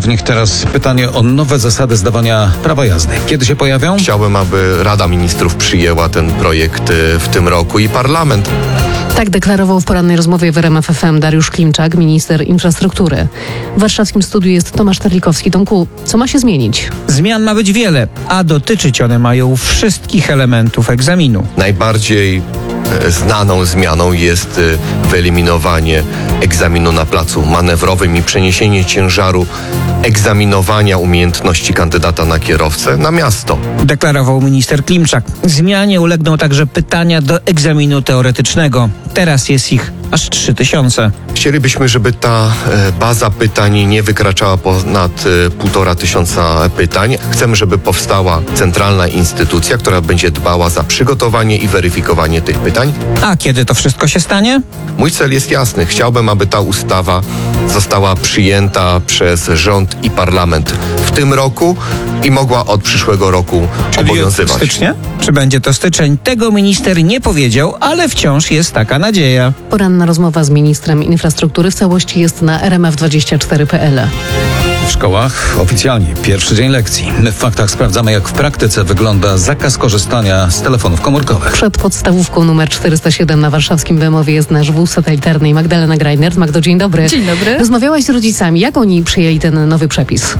w nich teraz pytanie o nowe zasady zdawania prawa jazdy. Kiedy się pojawią? Chciałbym, aby Rada Ministrów przyjęła ten projekt w tym roku i Parlament. Tak deklarował w porannej rozmowie w RMF FM Dariusz Klimczak, minister infrastruktury. W warszawskim studiu jest Tomasz Terlikowski. Tomku, co ma się zmienić? Zmian ma być wiele, a dotyczyć one mają wszystkich elementów egzaminu. Najbardziej znaną zmianą jest wyeliminowanie egzaminu na placu manewrowym i przeniesienie ciężaru egzaminowania umiejętności kandydata na kierowcę na miasto. Deklarował minister Klimczak. Zmianie ulegną także pytania do egzaminu teoretycznego. Teraz jest ich aż 3000. Chcielibyśmy, żeby ta baza pytań nie wykraczała ponad 1500 pytań. Chcemy, żeby powstała centralna instytucja, która będzie dbała za przygotowanie i weryfikowanie tych pytań. A kiedy to wszystko się stanie? Mój cel jest jasny. Chciałbym, aby ta ustawa została przyjęta przez rząd i parlament w tym roku i mogła od przyszłego roku obowiązywać. Stycznia? Czy będzie to styczeń? Tego minister nie powiedział, ale wciąż jest taka nadzieja. Poranna rozmowa z ministrem infrastruktury w całości jest na rmf24.pl. W szkołach oficjalnie pierwszy dzień lekcji. My w faktach sprawdzamy, jak w praktyce wygląda zakaz korzystania z telefonów komórkowych. Przed podstawówką numer 407 na warszawskim Bemowie jest nasz wóz satelitarny Magdalena Greinert. Magdo, dzień dobry. Dzień dobry. Rozmawiałaś z rodzicami. Jak oni przyjęli ten nowy przepis?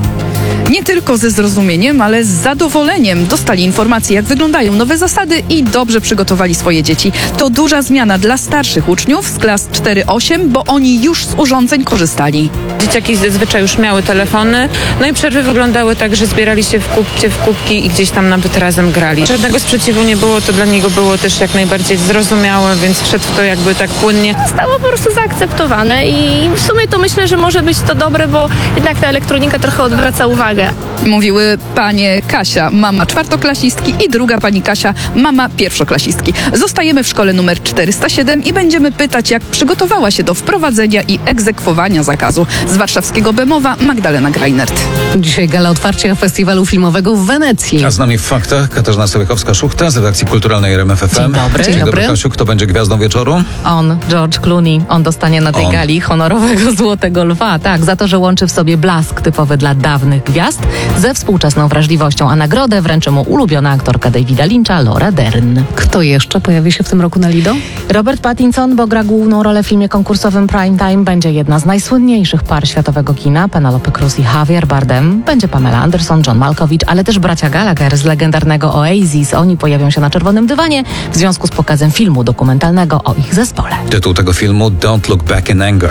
Nie tylko ze zrozumieniem, ale z zadowoleniem dostali informacje, jak wyglądają nowe zasady i dobrze przygotowali swoje dzieci. To duża zmiana dla starszych uczniów z klas 4-8, bo oni już z urządzeń korzystali. Dzieciaki zazwyczaj już miały telefony, no i przerwy wyglądały tak, że zbierali się w kubki i gdzieś tam nawet razem grali. Żadnego sprzeciwu nie było, to dla niego było też jak najbardziej zrozumiałe, więc wszedł w to jakby tak płynnie. Zostało po prostu zaakceptowane i w sumie to myślę, że może być to dobre, bo jednak ta elektronika trochę odwraca uwagę. Mówiły panie Kasia, mama czwartoklasistki i druga pani Kasia, mama pierwszoklasistki. Zostajemy w szkole numer 407 i będziemy pytać, jak przygotowała się do wprowadzenia i egzekwowania zakazu. Z warszawskiego Bemowa Magdalena Greinert. Dzisiaj gala otwarcia festiwalu filmowego w Wenecji. A z nami w faktach Katarzyna Sołykowska-Szuchta z redakcji kulturalnej RMF FM. Dzień dobry. Dzień dobry. Kasiu, kto będzie gwiazdą wieczoru? On, George Clooney, on dostanie na tej gali honorowego Złotego Lwa, tak, za to, że łączy w sobie blask typowy dla dawnych gwiazd ze współczesną wrażliwością, a nagrodę wręczy mu ulubiona aktorka Davida Lyncha, Laura Dern. Kto jeszcze pojawi się w tym roku na Lido? Robert Pattinson, bo gra główną rolę w filmie konkursowym Prime Time, będzie jedna z najsłynniejszych par światowego kina, Penelope Cruz i Javier Bardem, będzie Pamela Anderson, John Malkovich, ale też bracia Gallagher z legendarnego Oasis. Oni pojawią się na czerwonym dywanie w związku z pokazem filmu dokumentalnego o ich zespole. Tytuł tego filmu Don't Look Back in Anger.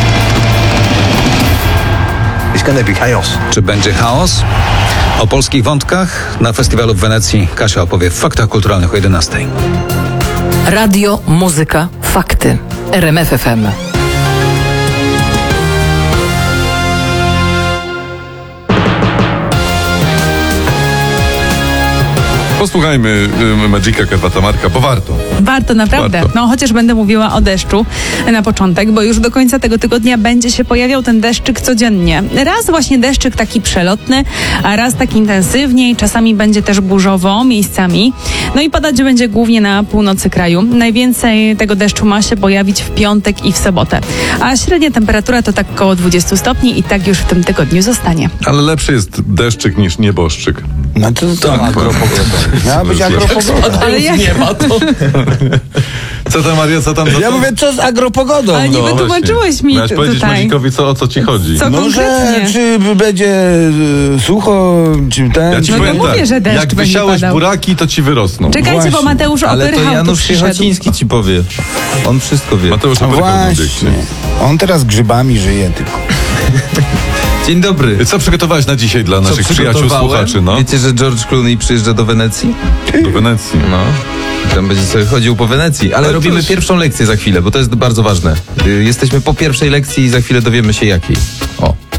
It's gonna be chaos. Czy będzie chaos? O polskich wątkach na festiwalu w Wenecji Kasia opowie w faktach kulturalnych o 11. Radio, muzyka, fakty. RMF FM. Posłuchajmy Magica Karwata-Marka, bo warto. Warto, naprawdę. Warto. No chociaż będę mówiła o deszczu na początek, bo już do końca tego tygodnia będzie się pojawiał ten deszczyk codziennie. Raz właśnie deszczyk taki przelotny, a raz tak intensywniej, czasami będzie też burzowo miejscami. No i padać będzie głównie na północy kraju. Najwięcej tego deszczu ma się pojawić w piątek i w sobotę. A średnia temperatura to tak około 20 stopni i tak już w tym tygodniu zostanie. Ale lepszy jest deszczyk niż nieboszczyk. No to agropogoda. Miała być agropogoda. Ale jak Nie ma to. Co tam, Maria, co tam? Ja mówię, co z agropogodą? Ale nie No wytłumaczyłeś mi miałeś powiedzieć tutaj. Mazikowi, o co ci chodzi. Co No, że konkretnie? czy będzie sucho, czy ten... Ja ci No powiem nie mówię, tak, że deszcz jak będzie wysiałeś padał. buraki, to ci wyrosną. Czekajcie, bo Właśnie. Mateusz Ale to Opyrchał Janusz tu przyszedł. Ciechociński ci powie. On wszystko wie. Mateusz No Opyrchał na właśnie. obiekcie. On teraz grzybami żyje tylko. Dzień dobry. Co przygotowałeś na dzisiaj dla naszych przyjaciół, przygotowałem? słuchaczy, no? Wiecie, że George Clooney przyjeżdża do Wenecji? Do Wenecji. No. Tam będzie sobie chodził po Wenecji. Ale Ale robimy też- pierwszą lekcję za chwilę, bo to jest bardzo ważne. Jesteśmy po pierwszej lekcji i za chwilę dowiemy się jakiej. O.